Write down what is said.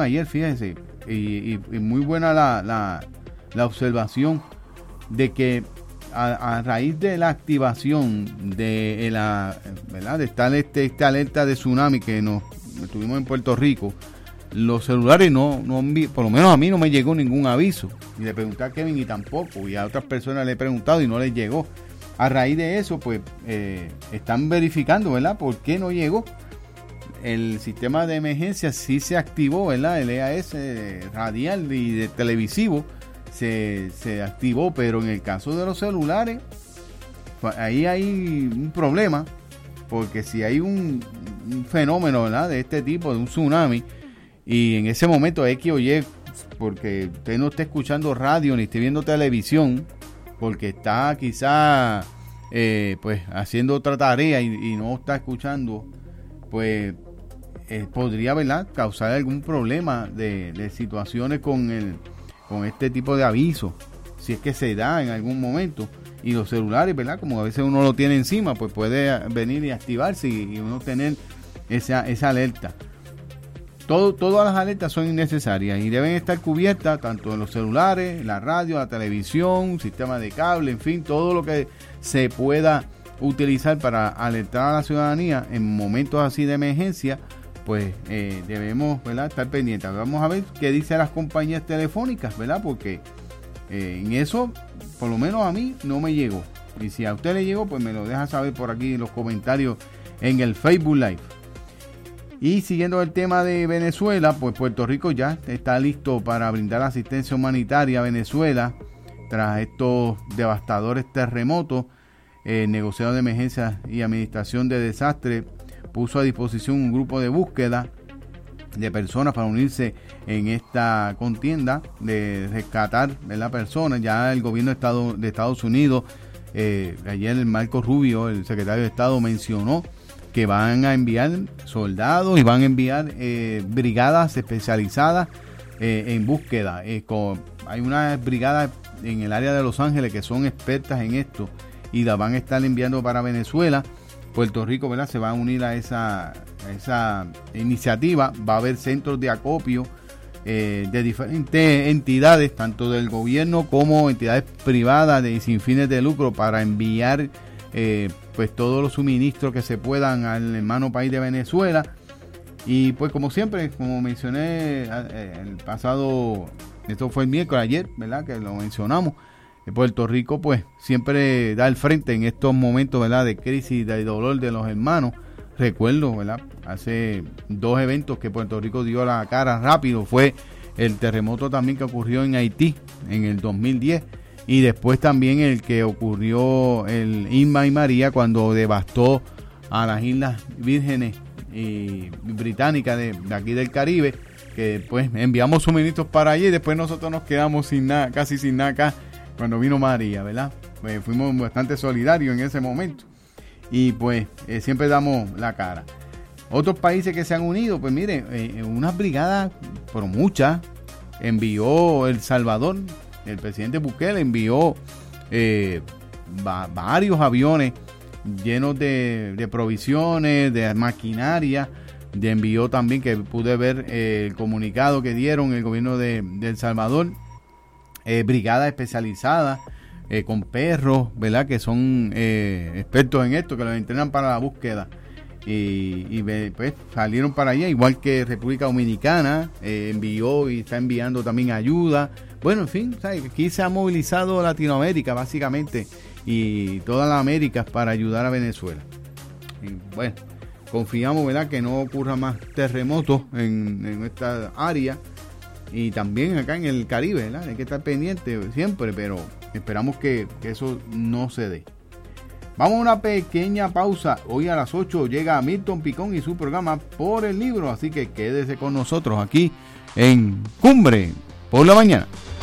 mencionaban ayer, fíjense, y muy buena la observación de que a raíz de la activación de ¿verdad? De esta alerta de tsunami que nos tuvimos en Puerto Rico, los celulares no por lo menos a mí no me llegó ningún aviso. Y le pregunté a Kevin y tampoco, y a otras personas le he preguntado y no les llegó. A raíz de eso, pues, están verificando, ¿verdad? ¿Por qué no llegó? El sistema de emergencia sí se activó, ¿verdad? El EAS radial y de televisivo se activó, pero en el caso de los celulares, ahí hay un problema, porque si hay un fenómeno, ¿verdad? De este tipo, de un tsunami, y en ese momento X o Y, porque usted no está escuchando radio ni esté viendo televisión, porque está quizá pues haciendo otra tarea y no está escuchando, pues podría, ¿verdad?, causar algún problema de situaciones con este tipo de avisos, si es que se da en algún momento. Y los celulares, ¿verdad?, como a veces uno lo tiene encima, pues puede venir y activarse y uno tener esa alerta. Todas las alertas son innecesarias y deben estar cubiertas tanto en los celulares, la radio, la televisión, sistema de cable, en fin, todo lo que se pueda utilizar para alertar a la ciudadanía en momentos así de emergencia. Pues debemos, ¿verdad?, estar pendientes. Vamos a ver qué dicen las compañías telefónicas, ¿verdad? Porque en eso, por lo menos a mí, no me llegó. Y si a usted le llegó, pues me lo deja saber por aquí en los comentarios en el Facebook Live. Y siguiendo el tema de Venezuela, pues Puerto Rico ya está listo para brindar asistencia humanitaria a Venezuela tras estos devastadores terremotos. El negociado de emergencia y administración de desastres puso a disposición un grupo de búsqueda de personas para unirse en esta contienda de rescatar, ¿verdad?, personas. Ya el gobierno de Estados Unidos, ayer el Marco Rubio, el secretario de Estado, mencionó que van a enviar soldados y van a enviar brigadas especializadas en búsqueda. Hay unas brigadas en el área de Los Ángeles que son expertas en esto y las van a estar enviando para Venezuela. Puerto Rico, ¿verdad?, se va a unir a esa iniciativa. Va a haber centros de acopio de diferentes entidades, tanto del gobierno como entidades privadas sin fines de lucro, para enviar pues todos los suministros que se puedan al hermano país de Venezuela. Y pues como siempre, como mencioné el pasado, esto fue el miércoles, ayer, ¿verdad?, que lo mencionamos, Puerto Rico pues siempre da el frente en estos momentos, ¿verdad?, de crisis, de dolor de los hermanos. Recuerdo, ¿verdad?, hace 2 eventos que Puerto Rico dio la cara rápido. Fue el terremoto también que ocurrió en Haití en el 2010 y después también el que ocurrió el Irma y María, cuando devastó a las Islas Vírgenes y Británicas de aquí del Caribe, que pues enviamos suministros para allí y después nosotros nos quedamos sin nada, casi sin nada acá cuando vino María, ¿verdad? Pues fuimos bastante solidarios en ese momento y pues siempre damos la cara. Otros países que se han unido, pues miren, unas brigadas, pero muchas, envió El Salvador. El presidente Bukele envió varios aviones llenos de provisiones, de maquinaria. Envió también, que pude ver el comunicado que dieron el gobierno de El Salvador, brigadas especializadas con perros, ¿verdad?, que son expertos en esto, que los entrenan para la búsqueda. Y pues salieron para allá, igual que República Dominicana envió y está enviando también ayuda. Bueno, en fin, ¿sabes?, aquí se ha movilizado Latinoamérica básicamente y todas las Américas para ayudar a Venezuela. Y bueno, confiamos, ¿verdad?, que no ocurra más terremotos en esta área y también acá en el Caribe, ¿verdad? Hay que estar pendiente siempre, pero esperamos que eso no se dé. Vamos a una pequeña pausa. Hoy a las 8 llega Milton Picón y su programa Por el Libro, así que quédese con nosotros aquí en Cumbre por la Mañana.